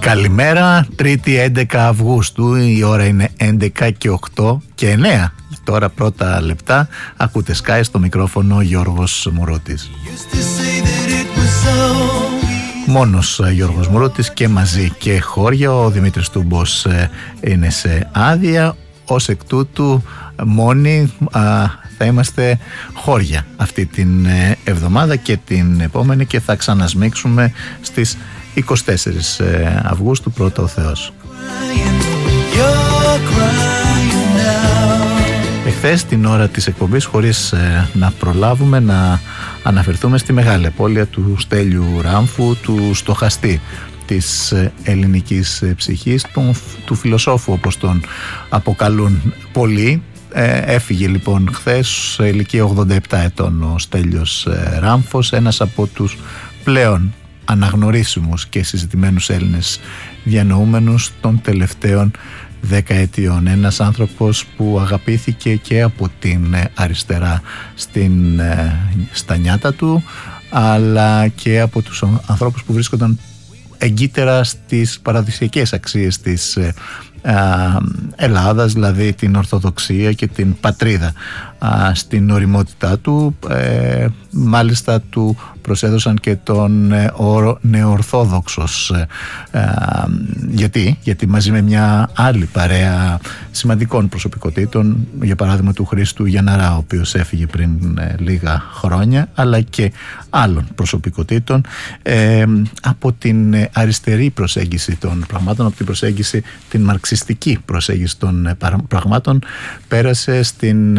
Καλημέρα, 3η 11 Αυγούστου, η ώρα είναι 11 και 8 και 9. Τώρα πρώτα λεπτά, ακούτε Sky, στο μικρόφωνο Γιώργος Μουρούτης. Μόνος Γιώργος Μουρούτης και μαζί και χώρια, ο Δημήτρης Τούμπος είναι σε άδεια, ως εκ τούτου μόνοι θα είμαστε χώρια αυτή την εβδομάδα και την επόμενη και θα ξανασμίξουμε στις 24 Αυγούστου, πρώτα ο Θεός. Εχθές την ώρα της εκπομπής, χωρίς να προλάβουμε να αναφερθούμε στη μεγάλη απώλεια του Στέλιου Ράμφου, του στοχαστή της ελληνικής ψυχής, του φιλοσόφου όπως τον αποκαλούν πολλοί. Έφυγε λοιπόν χθες σε ηλικία 87 ετών ο Στέλιος Ράμφος, ένας από τους πλέον αναγνωρίσιμους και συζητημένους Έλληνες διανοούμενους των τελευταίων δεκαετιών. Ένας άνθρωπος που αγαπήθηκε και από την αριστερά στα νιάτα του, αλλά και από τους ανθρώπους που βρίσκονταν εγκύτερα στις παραδοσιακές αξίες της Ελλάδας, δηλαδή την Ορθοδοξία και την πατρίδα. Στην οριμότητά του μάλιστα του προσέδωσαν και τον όρο νεοορθόδοξος. Γιατί μαζί με μια άλλη παρέα σημαντικών προσωπικότητων, για παράδειγμα του Χρήστου Γιανναρά, ο οποίος έφυγε πριν λίγα χρόνια, αλλά και άλλων προσωπικότητων, από την αριστερή προσέγγιση των πραγμάτων, από την προσέγγιση, την μαρξιστική προσέγγιση των πραγμάτων, πέρασε στην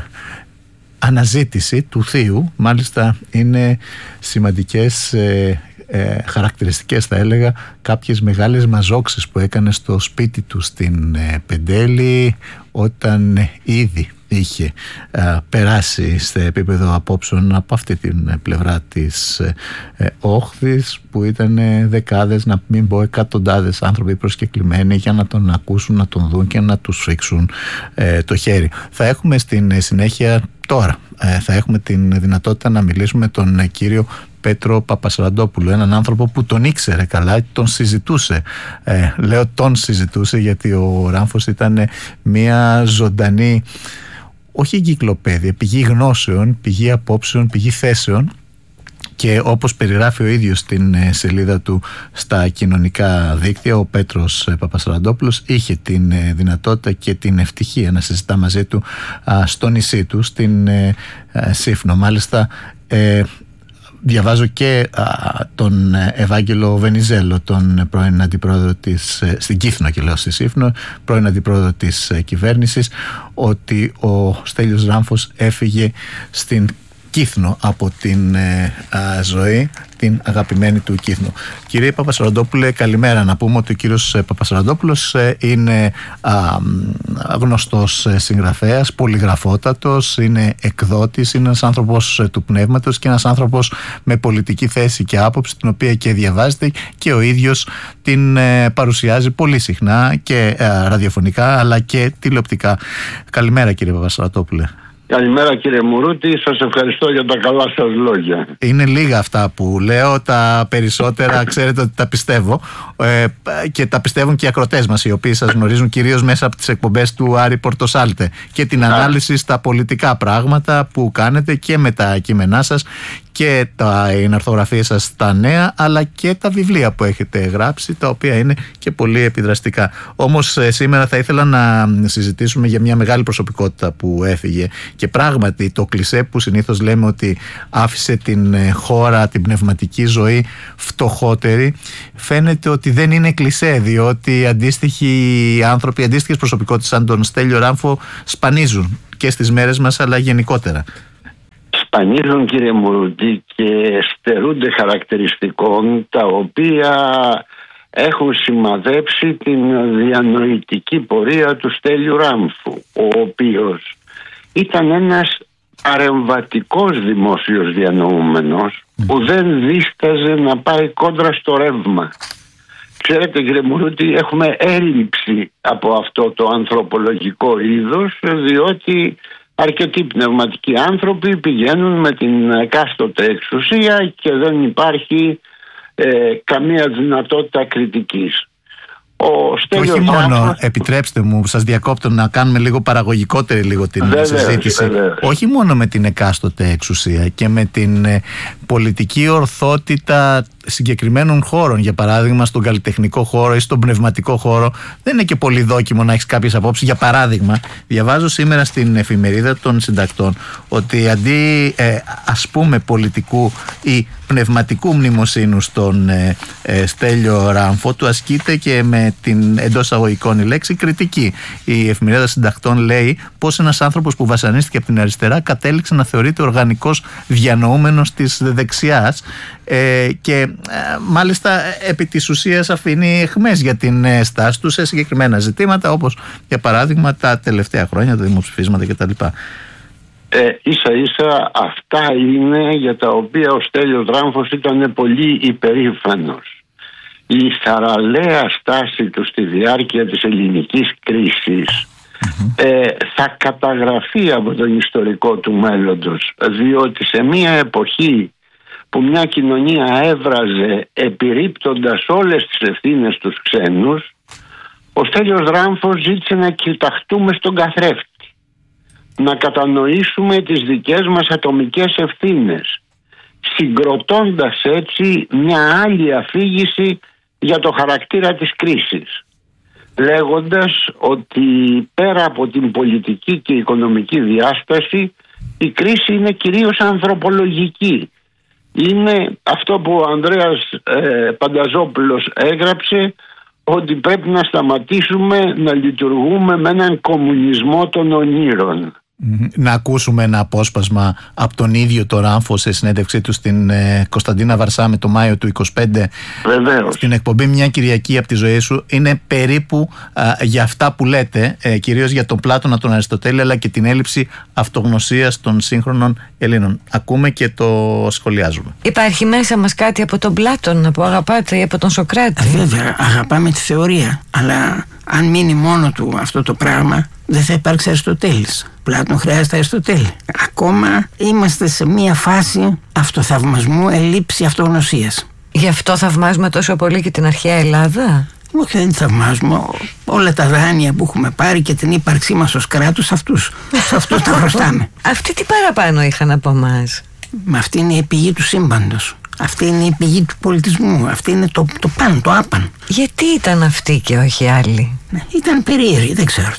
αναζήτηση του θείου. Μάλιστα είναι σημαντικές χαρακτηριστικές, θα έλεγα, κάποιες μεγάλες μαζόξεις που έκανε στο σπίτι του στην Πεντέλη, όταν ήδη είχε περάσει σε επίπεδο απόψεων από αυτή την πλευρά της όχθης, που ήταν δεκάδες, να μην πω εκατοντάδες άνθρωποι προσκεκλημένοι για να τον ακούσουν, να τον δουν και να τους φίξουν το χέρι. Θα έχουμε στην συνέχεια τώρα, θα έχουμε την δυνατότητα να μιλήσουμε με τον κύριο Πέτρο Παπασαραντόπουλο, έναν άνθρωπο που τον ήξερε καλά, τον συζητούσε. Λέω τον συζητούσε γιατί ο Ράμφος ήταν μια ζωντανή, όχι εγκυκλοπαίδεια, πηγή γνώσεων, πηγή απόψεων, πηγή θέσεων, και όπως περιγράφει ο ίδιος στην σελίδα του στα κοινωνικά δίκτυα, ο Πέτρος Παπασαραντόπουλος είχε την δυνατότητα και την ευτυχία να συζητά μαζί του στο νησί του, στην Σύφνο. Μάλιστα διαβάζω και τον Ευάγγελο Βενιζέλο, τον πρώην αντιπρόεδρο στην Κύθνο, και λέω στη Σύφνο, πρώην αντιπρόεδρο της κυβέρνησης, ότι ο Στέλιος Ράμφος έφυγε στην Κύθνο από την ζωή, την αγαπημένη του Κύθνο. Κύριε Παπασαραντόπουλε, καλημέρα. Να πούμε ότι ο κύριος Παπασαραντόπουλος είναι γνωστός συγγραφέας, πολυγραφότατος, είναι εκδότης, είναι ένας άνθρωπος του πνεύματος και ένας άνθρωπος με πολιτική θέση και άποψη, την οποία και διαβάζεται και ο ίδιος την παρουσιάζει πολύ συχνά και ραδιοφωνικά αλλά και τηλεοπτικά. Καλημέρα κύριε Παπασαραντόπουλε. Καλημέρα κύριε Μουρούτη, σας ευχαριστώ για τα καλά σας λόγια. Είναι λίγα αυτά που λέω, τα περισσότερα ξέρετε ότι τα πιστεύω, και τα πιστεύουν και οι ακροτές μας, οι οποίοι σας γνωρίζουν κυρίως μέσα από τις εκπομπές του Άρη Πορτοσάλτε και την ανάλυση στα πολιτικά πράγματα που κάνετε και με τα κείμενά σας και την ορθογραφία σας στα νέα, αλλά και τα βιβλία που έχετε γράψει, τα οποία είναι και πολύ επιδραστικά. Όμως σήμερα θα ήθελα να συζητήσουμε για μια μεγάλη προσωπικότητα που έφυγε, και πράγματι το κλισέ που συνήθως λέμε ότι άφησε την χώρα, την πνευματική ζωή φτωχότερη, φαίνεται ότι δεν είναι κλισέ, διότι αντίστοιχοι άνθρωποι, αντίστοιχες προσωπικότητες σαν τον Στέλιο Ράμφο σπανίζουν και στις μέρες μας, αλλά γενικότερα. Σπανίζουν κύριε Μουρούτη και στερούνται χαρακτηριστικών τα οποία έχουν σημαδέψει την διανοητική πορεία του Στέλιου Ράμφου, ο οποίος ήταν ένας παρεμβατικός δημόσιος διανοούμενος που δεν δίσταζε να πάει κόντρα στο ρεύμα. Ξέρετε κύριε Μουρούτη, έχουμε έλλειψη από αυτό το ανθρωπολογικό είδος, διότι αρκετοί πνευματικοί άνθρωποι πηγαίνουν με την εκάστοτε εξουσία και δεν υπάρχει καμία δυνατότητα κριτικής. Και όχι μόνο, επιτρέψτε μου, σας διακόπτω, να κάνουμε λίγο παραγωγικότερη λίγο την συζήτηση. Όχι μόνο με την εκάστοτε εξουσία και με την πολιτική ορθότητα συγκεκριμένων χώρων. Για παράδειγμα, στον καλλιτεχνικό χώρο ή στον πνευματικό χώρο δεν είναι και πολύ δόκιμο να έχεις κάποιες απόψεις. Για παράδειγμα, διαβάζω σήμερα στην εφημερίδα των συντακτών ότι αντί ας πούμε πολιτικού ή πνευματικού μνημοσύνου στον Στέλιο Ράμφο, του ασκείται και με την εντός αγωγικών η λέξη κριτική. Η εφημερίδα συντακτών λέει πως ένας άνθρωπος που βασανίστηκε από την αριστερά κατέληξε να θεωρείται οργανικός διανοούμενος της δεξιάς και μάλιστα επί της ουσίας αφήνει αιχμές για την στάση του σε συγκεκριμένα ζητήματα, όπως για παράδειγμα τα τελευταία χρόνια, τα δημοψηφίσματα κτλ. Ίσα ίσα αυτά είναι για τα οποία ο Στέλιος Ράμφος ήταν πολύ υπερήφανος. Η θαραλέα στάση του στη διάρκεια της ελληνικής κρίσης θα καταγραφεί από τον ιστορικό του μέλλοντος, διότι σε μια εποχή που μια κοινωνία έβραζε επιρρύπτοντας όλες τις ευθύνες τους ξένους, ο Στέλιος Ράμφος ζήτησε να κοιταχτούμε στον καθρέφτη, να κατανοήσουμε τις δικές μας ατομικές ευθύνες, συγκροτώντας έτσι μια άλλη αφήγηση για το χαρακτήρα της κρίσης, λέγοντας ότι πέρα από την πολιτική και οικονομική διάσταση η κρίση είναι κυρίως ανθρωπολογική. Είναι αυτό που ο Ανδρέας Πανταζόπουλος έγραψε, ότι πρέπει να σταματήσουμε να λειτουργούμε με έναν κομμουνισμό των ονείρων. Να ακούσουμε ένα απόσπασμα από τον ίδιο το Ράμφο σε συνέντευξή του στην Κωνσταντίνα Βαρσά με το Μάιο του 25. Βεβαίως. Στην εκπομπή «Μια Κυριακή από τη ζωή σου». Είναι περίπου για αυτά που λέτε, κυρίως για τον Πλάτωνα, τον Αριστοτέλη, αλλά και την έλλειψη αυτογνωσίας των σύγχρονων Ελλήνων. Ακούμε και το σχολιάζουμε. Υπάρχει μέσα μας κάτι από τον Πλάτωνα που αγαπάτε ή από τον Σωκράτη? Βέβαια, αγαπάμε τη θεωρία, αλλά αν μείνει μόνο του αυτό το πράγμα, δεν θα υπάρξει Αριστοτέλης. Πλάτων χρειάζεται Αριστοτέλη. Ακόμα είμαστε σε μια φάση αυτοθαυμασμού, ελλείψη αυτογνωσίας. Γι' αυτό θαυμάζουμε τόσο πολύ και την αρχαία Ελλάδα? Όχι, δεν θαυμάζουμε. Όλα τα δάνεια που έχουμε πάρει και την ύπαρξή μας ως κράτος, αυτούς τα χρωστάμε. Αυτοί τι παραπάνω είχαν από εμάς? Μα αυτή είναι η πηγή του σύμπαντος. Αυτή είναι η πηγή του πολιτισμού. Αυτή είναι το πάνω, το άπαν. Γιατί ήταν αυτοί και όχι άλλοι? Ήταν περίεργοι, δεν ξέρω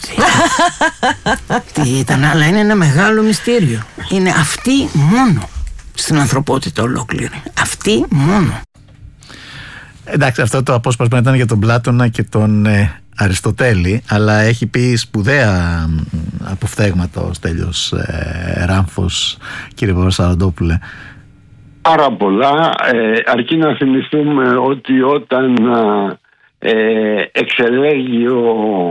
τι ήταν, αλλά είναι ένα μεγάλο μυστήριο. Είναι αυτοί μόνο στην ανθρωπότητα ολόκληρη. Αυτοί μόνο. Εντάξει, αυτό το απόσπασμα ήταν για τον Πλάτωνα και τον Αριστοτέλη, αλλά έχει πει σπουδαία αποφθέγματα ο Στέλιος Ράμφος, κύριε Παπασαραντόπουλε. Πάρα πολλά, αρκεί να θυμηθούμε ότι όταν εξελέγει ο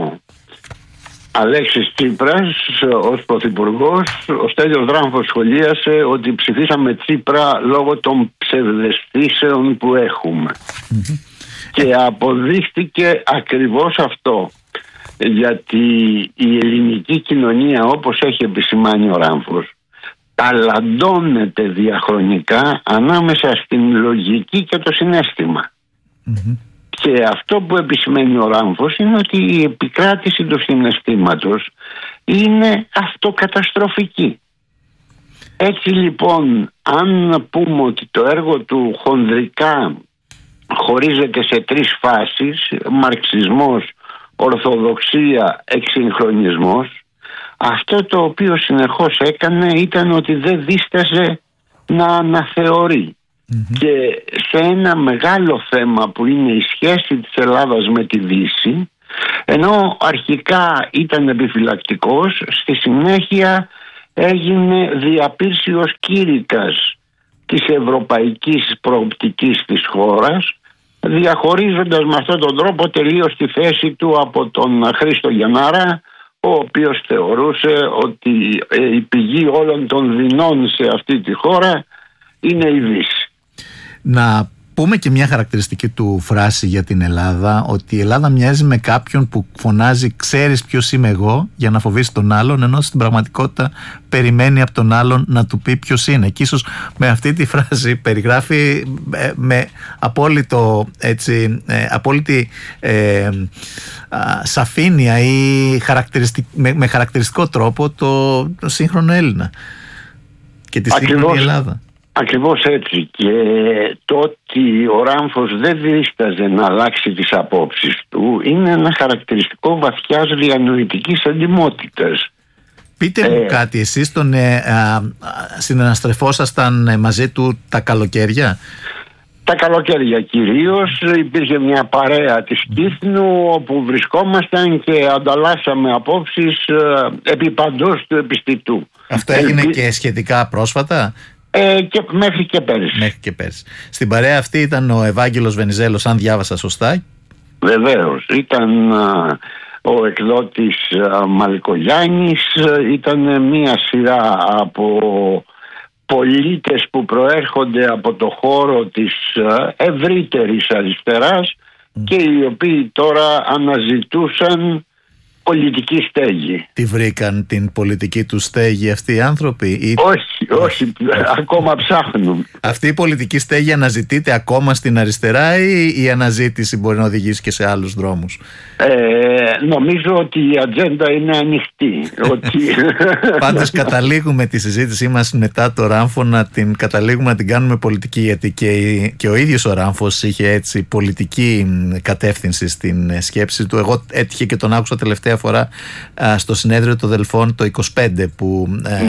Αλέξης Τσίπρας ως πρωθυπουργός, ο Στέλιος Ράμφος σχολίασε ότι ψηφίσαμε Τσίπρα λόγω των ψευδαισθήσεων που έχουμε. Και αποδείχτηκε ακριβώς αυτό, γιατί η ελληνική κοινωνία, όπως έχει επισημάνει ο Ράμφος, ταλαντώνεται διαχρονικά ανάμεσα στην λογική και το συναίσθημα. Και αυτό που επισημαίνει ο Ράμφος είναι ότι η επικράτηση του συναισθήματος είναι αυτοκαταστροφική. Έτσι λοιπόν, αν πούμε ότι το έργο του χονδρικά χωρίζεται σε τρεις φάσεις, μαρξισμός, ορθοδοξία, εξυγχρονισμός, αυτό το οποίο συνεχώς έκανε ήταν ότι δεν δίστασε να αναθεωρεί. Και σε ένα μεγάλο θέμα που είναι η σχέση της Ελλάδας με τη Δύση, ενώ αρχικά ήταν επιφυλακτικός, στη συνέχεια έγινε διαπήρσιος κήρυκας της ευρωπαϊκής προοπτικής της χώρας, διαχωρίζοντας με αυτόν τον τρόπο τελείως τη θέση του από τον Χρήστο Γιαννάρα, ο οποίος θεωρούσε ότι η πηγή όλων των δεινών σε αυτή τη χώρα είναι η Δύση. Να πούμε και μια χαρακτηριστική του φράση για την Ελλάδα, ότι η Ελλάδα μοιάζει με κάποιον που φωνάζει «ξέρεις ποιος είμαι εγώ» για να φοβήσει τον άλλον, ενώ στην πραγματικότητα περιμένει από τον άλλον να του πει ποιος είναι. Και ίσως με αυτή τη φράση περιγράφει με απόλυτη σαφήνεια ή με χαρακτηριστικό τρόπο το σύγχρονο Έλληνα και τη σύγχρονη Ελλάδα. Ακριβώς έτσι. Και το ότι ο Ράμφος δεν δίσταζε να αλλάξει τις απόψεις του είναι ένα χαρακτηριστικό βαθιάς διανοητικής εντιμότητας. Πείτε μου κάτι, εσείς συναναστρεφόσασταν μαζί του τα καλοκαίρια? Τα καλοκαίρια κυρίως. Υπήρχε μια παρέα της Κύθνου όπου βρισκόμασταν και ανταλλάσσαμε απόψεις επί παντός του επιστητού. Αυτό έγινε και σχετικά πρόσφατα? Και μέχρι και πέρυσι. Στην παρέα αυτή ήταν ο Ευάγγελος Βενιζέλος, αν διάβασα σωστά. Βεβαίως. Ήταν ο εκδότης Μαλικογιάννης, ήταν μια σειρά από πολίτες που προέρχονται από το χώρο της ευρύτερης αριστεράς και οι οποίοι τώρα αναζητούσαν πολιτική στέγη. Τι βρήκαν την πολιτική του στέγη αυτοί οι άνθρωποι? Όχι, ακόμα ψάχνουν. Αυτή η πολιτική στέγη αναζητείται ακόμα στην αριστερά ή η αναζήτηση μπορεί να οδηγήσει και σε άλλους δρόμους? Νομίζω ότι η ατζέντα είναι ανοιχτή. Πάντως καταλήγουμε τη συζήτησή μας μετά το Ράμφο να την κάνουμε πολιτική, γιατί και ο ίδιος ο Ράμφος είχε έτσι πολιτική κατεύθυνση στην σκέψη του. Εγώ έτυχε και τον άκουσα τελευταία φορά στο συνέδριο των Δελφών το 25 που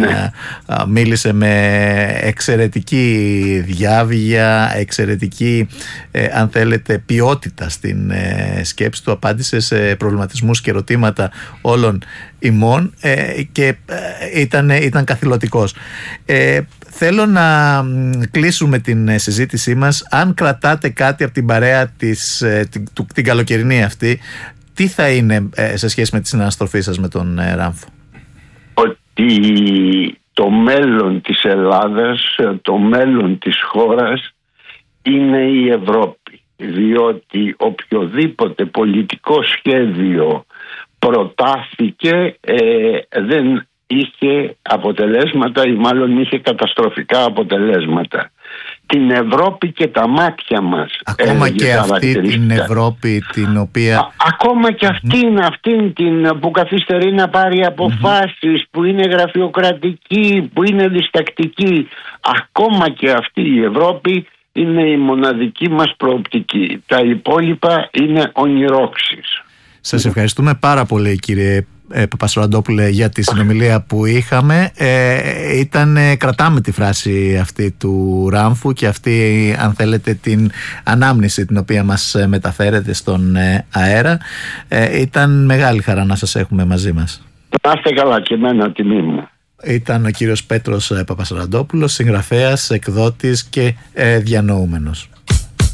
μίλησε με εξαιρετική διάβγεια, εξαιρετική αν θέλετε ποιότητα στην σκέψη του, απάντησε σε προβληματισμούς και ερωτήματα όλων ημών και ήταν καθηλωτικός. Θέλω να κλείσουμε την συζήτησή μας. Αν κρατάτε κάτι από την παρέα την καλοκαιρινή αυτή, τι θα είναι σε σχέση με τη συναναστροφή σας με τον Ράμφο? Ότι το μέλλον της Ελλάδας, το μέλλον της χώρας είναι η Ευρώπη, διότι οποιοδήποτε πολιτικό σχέδιο προτάθηκε δεν είχε αποτελέσματα ή μάλλον είχε καταστροφικά αποτελέσματα. Την Ευρώπη και τα μάτια μας. Ακόμα και αυτή την Ευρώπη την οποία... Ακόμα και αυτήν την που καθυστερεί να πάρει αποφάσεις, που είναι γραφειοκρατική, που είναι διστακτική. Ακόμα και αυτή η Ευρώπη είναι η μοναδική μας προοπτική. Τα υπόλοιπα είναι ονειρόξεις. Σας ευχαριστούμε πάρα πολύ, κύριε Παπασαραντόπουλε, για τη συνομιλία που είχαμε. Κρατάμε τη φράση αυτή του Ράμφου και αυτή, αν θέλετε, την ανάμνηση την οποία μας μεταφέρετε στον αέρα. Ήταν μεγάλη χαρά να σας έχουμε μαζί μας. Να είστε καλά, και εμένα τιμή μου. Ήταν ο κύριος Πέτρος Παπασαραντόπουλος, συγγραφέας, εκδότης και διανοούμενος.